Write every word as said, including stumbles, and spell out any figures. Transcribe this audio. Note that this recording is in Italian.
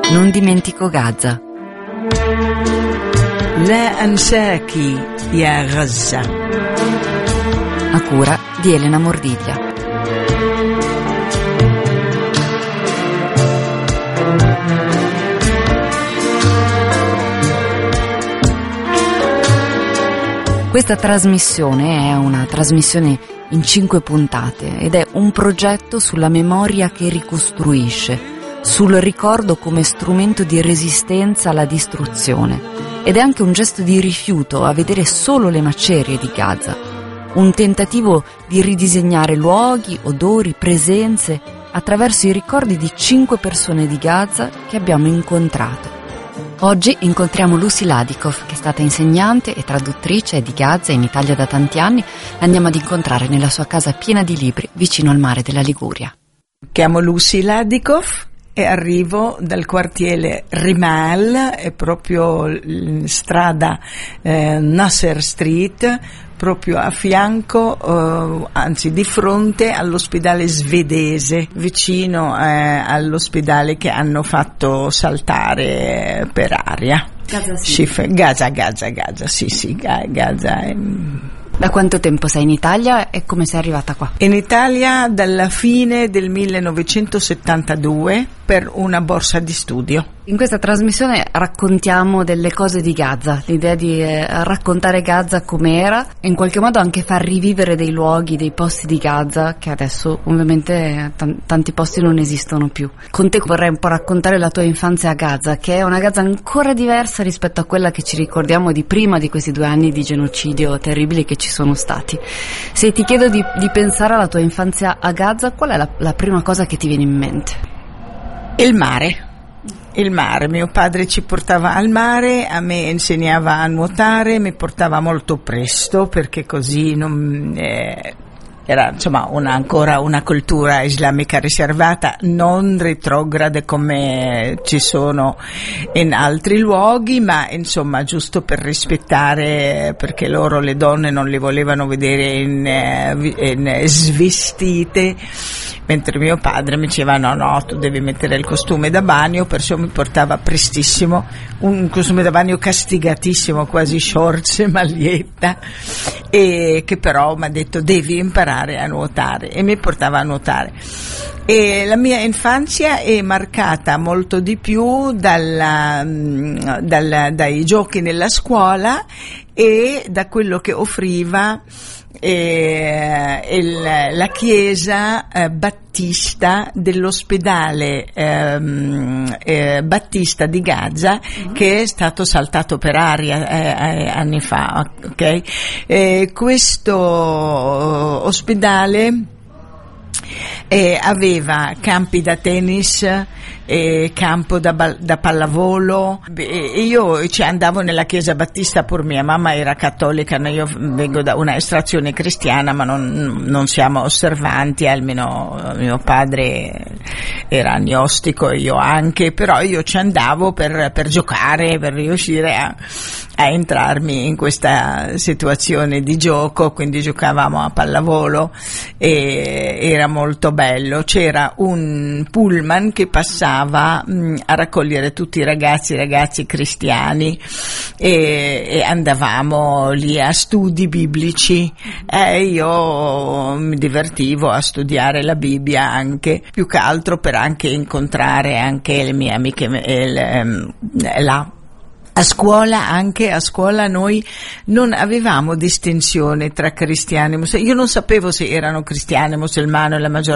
Non dimentico Gaza. لا أنساك يا غزة. A cura di Elena Mordiglia. Questa trasmissione è una trasmissione in cinque puntate ed è un progetto sulla memoria che ricostruisce, sul ricordo come strumento di resistenza alla distruzione, ed è anche un gesto di rifiuto a vedere solo le macerie di Gaza, un tentativo di ridisegnare luoghi, odori, presenze attraverso i ricordi di cinque persone di Gaza che abbiamo incontrato. Oggi incontriamo Lucy Ladikov, che è stata insegnante e traduttrice di Gaza in Italia da tanti anni. L'andiamo ad incontrare nella sua casa piena di libri vicino al mare della Liguria. Chiamo Lucy Ladikov e arrivo dal quartiere Rimal, è proprio in strada eh, Nasser Street, proprio a fianco, eh, anzi di fronte all'ospedale svedese, vicino eh, all'ospedale che hanno fatto saltare per aria. Gaza, sì. Schif- Gaza, Gaza, Gaza, sì, sì, Gaza. È... Da quanto tempo sei in Italia e come sei arrivata qua? In Italia dalla fine del millenovecentosettantadue per una borsa di studio. In questa trasmissione raccontiamo delle cose di Gaza, l'idea di eh, raccontare Gaza com'era e in qualche modo anche far rivivere dei luoghi, dei posti di Gaza che adesso ovviamente t- tanti posti non esistono più. Con te vorrei un po' raccontare la tua infanzia a Gaza, che è una Gaza ancora diversa rispetto a quella che ci ricordiamo di prima di questi due anni di genocidio terribili che ci sono stati. Se ti chiedo di, di pensare alla tua infanzia a Gaza, qual è la, la prima cosa che ti viene in mente? Il mare. Il mare, mio padre ci portava al mare, a me insegnava a nuotare, mi portava molto presto perché così non, eh, era insomma una, ancora una cultura islamica riservata, non retrograde come ci sono in altri luoghi, ma insomma giusto per rispettare, perché loro le donne non le volevano vedere in, in svestite, mentre mio padre mi diceva no no tu devi mettere il costume da bagno, perciò mi portava prestissimo un costume da bagno castigatissimo, quasi shorts e maglietta, e che però mi ha detto devi imparare a nuotare, e mi portava a nuotare. E la mia infanzia è marcata molto di più dalla, dalla, dai giochi nella scuola e da quello che offriva eh, il, la chiesa eh, battista dell'ospedale eh, eh, battista di Gaza, mm-hmm. che è stato saltato per aria eh, anni fa, ok? Eh, questo ospedale eh, aveva campi da tennis, eh, campo da, da pallavolo, e io ci andavo nella chiesa battista, pur mia mamma era cattolica, io vengo da una estrazione cristiana, ma non, non siamo osservanti, almeno mio padre era agnostico e io anche, però io ci andavo per, per giocare, per riuscire a, a entrarmi in questa situazione di gioco, quindi giocavamo a pallavolo e era molto bello. C'era un pullman che passava mh, a raccogliere tutti i ragazzi ragazzi cristiani e, e andavamo lì a studi biblici, e io mi divertivo a studiare la Bibbia, anche più che altro per anche incontrare anche le mie amiche le, là. A scuola, anche a scuola noi non avevamo distinzione tra cristiani e musulmani. Io non sapevo se erano cristiani, musulmani, la maggior